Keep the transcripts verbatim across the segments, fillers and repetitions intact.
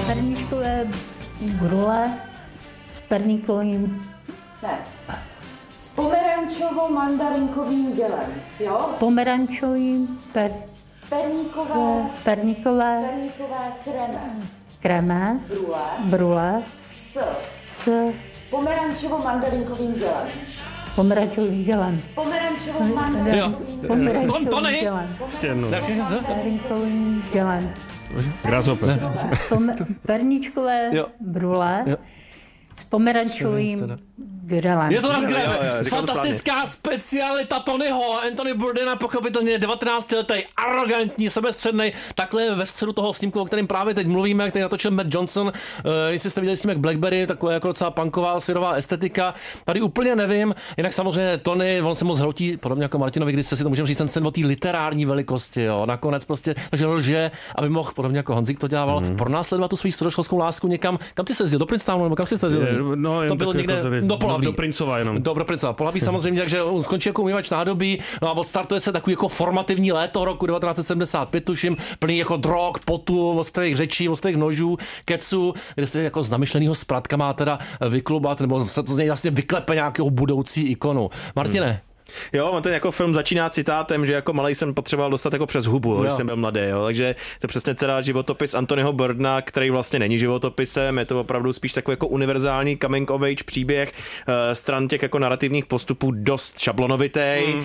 perníčkové brule s perníkovým... Ne. S pomerančovo-mandarinkovým gelem, jo? Pomerančovým, per... Perníkové... Perníkové... Perníkové kreme. Kreme. Brule. Brule. S... S... Pomerančovo-mandarinkovým gelem. Pomerančovým gelem. Pomerančovo-mandarinkovým Pomerančovým gelem. Ještě jednou. Mandarinkovým gelem. Grasshopper. Perníčkové brule Jo. s pomerančovým grelem. Je to raz Jo, jo, jo, říkal to fantastická specialita Tonyho, Anthony Bourdaina, pochopitelně devatenáctiletý, arrogantní, sebestřednej, takhle ve středu toho snímku, o kterém právě teď mluvíme, který natočil Matt Johnson, uh, jestli jste viděli snímek Blackberry, takové jako docela punková, syrová estetika, tady úplně nevím, jinak samozřejmě Tony, on se moc hrotí, podobně jako Martinovi, když se si to můžeme říct, ten sen o té literární velikosti, jo, nakonec prostě, takže lže, aby mohl, podobně jako Honzik to dělal, mm. pronásledovat tu svou středoškolskou lásku někam, kam ty se jezdil, do Princetonu, nebo kam jsi se jezdil? No, to bylo někde jako do Polabí. Do Princova jenom. Do Princova. Polabí samozřejmě, takže on skončí jako umývač nádobí, no a odstartuje se takový jako formativní léto roku devatenáct set sedmdesát pět, tuším, plný jako drog, potu, ostrých řečí, ostrých nožů, keců, kde se jako z namyšlenýho spratka má teda vyklubat, nebo se to z něj vlastně vyklepe nějakou budoucí ikonu. Martine, hmm. Jo, on ten jako film začíná citátem, že jako malej jsem potřeboval dostat jako přes hubu, jo. Když jsem byl mladý, jo. Takže to přesně teda životopis Anthonyho Bourdaina, který vlastně není životopisem, je to opravdu spíš takový jako univerzální coming of age příběh, uh, stran těch jako narrativních postupů dost šablonovitý, hmm. uh,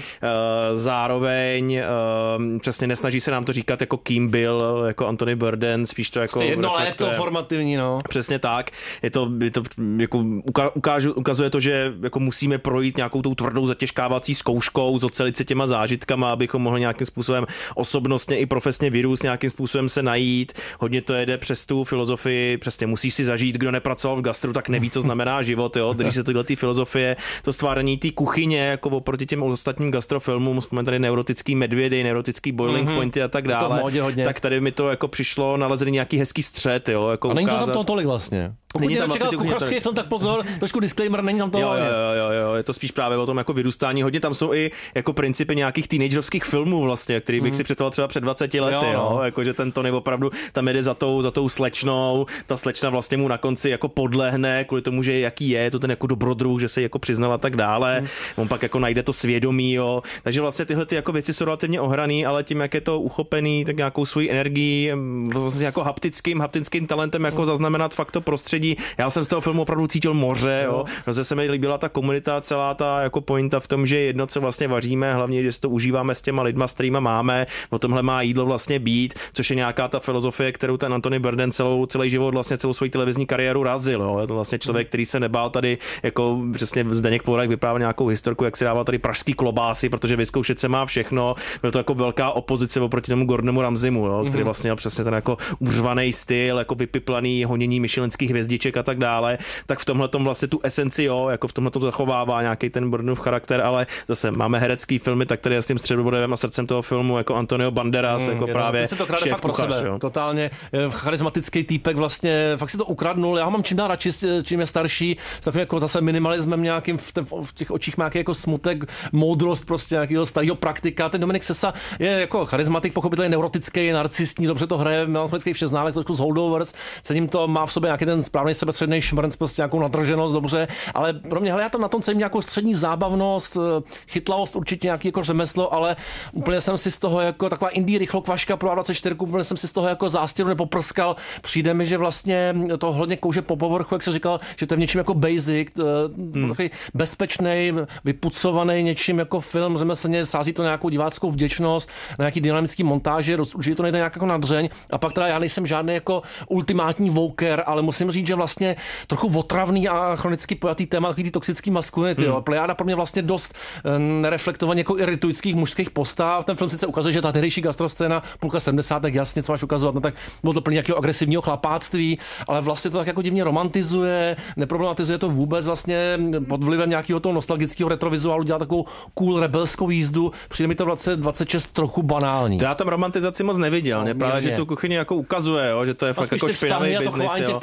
zároveň uh, přesně nesnaží se nám to říkat jako kým byl, jako Anthony Bourdain, spíš to jako jedno léto formativní, no. Přesně tak. Je to, je to jako ukážu, ukazuje to, že jako musíme projít nějakou tou tvrdou zatěžkávací zkouškou, zocelit se těma zážitkama, abychom mohli nějakým způsobem osobnostně i profesně vyrůst, nějakým způsobem se najít. Hodně to jede přes tu filozofii, přesně musíš si zažít, kdo nepracoval v gastru, tak neví, co znamená život, jo. Když se tyhle ty filozofie, to stvárání té kuchyně, jako oproti těm ostatním gastrofilmům, vzpomínám tady neurotický medvědy, neurotický boiling mm-hmm. pointy a tak dále. Tak tady mi to jako přišlo nalezený nějaký hezký střed, jo, jako a není ukázat... to tam toho tolik vlastně. Pokud někdo čekal kuchařský film, tak pozor, trošku disclaimer, není tam toho. Jo, jo, jo, jo, je to spíš právě o tom jako vyrůstání. Hodně tam jsou i jako principy nějakých teenagerovských filmů vlastně, který bych mm. si představil třeba před dvaceti lety, jo, jo. jo jako že ten Tony opravdu tam jede za tou, za tou slečnou, ta slečna vlastně mu na konci jako podlehne kvůli tomu, že jaký je, to ten jako dobrodruh, že se jako přiznal a tak dále. Mm. On pak jako najde to svědomí, jo. Takže vlastně tyhle ty jako věci jsou relativně ohraný, ale tím, jak je to uchopený, tak nějakou svoji energii, vlastně jako haptickým, haptickým talentem jako mm. zaznamenat fakt to prostředí. Já jsem z toho filmu opravdu cítil moře, jo. Zase se mi líbila ta komunita, celá ta jako pointa v tom, že jedno, co vlastně vaříme, hlavně, že si to užíváme s těma lidma, s kterýma máme, o tomhle má jídlo vlastně být, což je nějaká ta filozofie, kterou ten Anthony Bourdain celou celý život vlastně celou svou televizní kariéru razil, jo. Je to vlastně člověk, který se nebál tady jako přesně Zdeněk Polorák vyprávěl nějakou historku, jak si dával tady pražský klobásy, protože vyzkoušet se má všechno. Byl to jako velká opozice oproti tomu Gordonu Ramsaymu, jo, který vlastně měl přesně ten jako uřvaný styl, jako vypiplaný honění michelinských hvězdiček a tak dále, tak v tomhle tom vlastně tu esenci, jo, jako v tomhle to zachovává nějaký ten Bourdainův charakter, ale zase máme herecký filmy, tak tady je s tím středobodem a srdcem toho filmu jako Antonio Banderas, mm, jako právě šéf kuchař, jo. Totálně charismatický týpek, vlastně fakt si to ukradnul. Já ho mám čím dál radši, čím je starší, s takovým jako zase minimalismem nějakým v, ten, v těch očích má nějaký jako smutek, moudrost prostě nějakého starého praktika. Ten Dominik Sessa je jako charismatik, pochopitelně neurotický, narcistní, dobře to hraje, melancholický všeználek, trošku z Holdovers, cením to, má v sobě nějaký ten správný sebestředný šmrnc, prostě nějakou nadrženost, dobře, ale pro mě, hele, já tam na tom celým nějakou střední zábavnost, chytlavost, určitě nějaký jako řemeslo, ale úplně jsem si z toho jako taková indie rychlokvaška pro A dvacet čtyři, úplně jsem si z toho jako zástěru nepoprskal. Přijde mi, že vlastně to hodně kouže po povrchu, jak se říkal, že to je v něčím jako basic, hmm. takový bezpečný, vypucovaný něčím jako film, řemeslně sází to nějakou diváckou vděčnost, na nějaký dynamický montáže, určitě to nejde nějak jako nadřeň. A pak teda já nejsem žádný jako ultimátní woker, ale musím říct, že vlastně trochu otravný a chronicky pojatý téma, takový ty toxický maskulinity. Hmm. Plejáda pro mě vlastně dost nereflektovaně jako iritujících mužských postav. Ten film sice ukazuje, že ta tehdejší gastroscéna půlka sedmdesátek jasně, co máš ukazovat, no tak bylo to plný nějakého agresivního chlapáctví, ale vlastně to tak jako divně romantizuje, neproblematizuje to vůbec, vlastně pod vlivem nějakého toho nostalgického retrovizuálu dělá takovou cool rebelskou jízdu. Přijde mi to v roce dvacet šest trochu banální. To já tam romantizaci moc neviděl, no, ne? Právě, že tu kuchyni jako ukazuje, jo, že to je fakt jako špinavý biznis. Těch postav, některý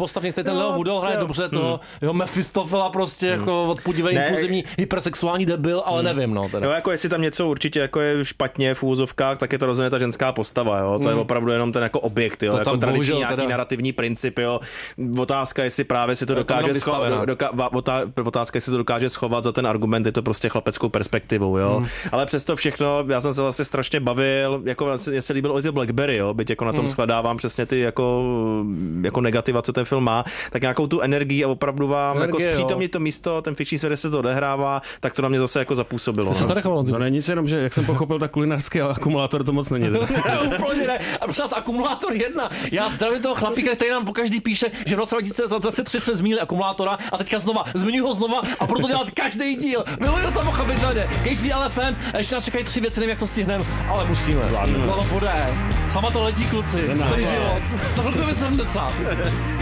ten Leo Woodall hraje dobře toho, jeho Mephistofela prostě jako odpudivý, impulzivní, hypersexuální debil, ale nevím, no. Teda. Jo, jako jestli tam něco určitě jako je špatně v úvozovkách, tak je to rozhodně ta ženská postava, jo. To je opravdu jenom ten jako objekt, jo, to jako tradiční nějaký teda. narrativní princip, jo. Otázka, jestli právě si to dokáže schovat, otázka, jestli to dokáže schovat za ten argument, je to prostě chlapeckou perspektivou, jo. Hmm. Ale přesto všechno, já jsem se vlastně strašně bavil, jako mě se líbil i ty Blackberry, jo, byť jako na tom hmm. shledávám přesně ty jako, jako negativa, co ten film má, tak nějakou tu energii a opravdu vám Energie, jako zpřítomnit to místo, ten fikční svět, kde se to odehrává, tak to na mě zase jako zapůsobilo. No, no není jenom, že jak jsem pochopil, tak kulinářský akumulátor to moc není. Úplně ne. A prosím vás, akumulátor jedna. Já zdravím toho chlapíka, který nám pokaždý píše, že v roce dva tisíce dvacet tři jsme zmínili akumulátora a teďka znova, zmiňuji ho znova a budu to dělat každý díl. Miluju to pochopitelně. Cage Elephant, a ještě nás čekají tři věci, nevím, jak to stihneme, ale musíme. No to bude. Sama to letí, kluci. Tady život. Za chvilku je sedmdesát.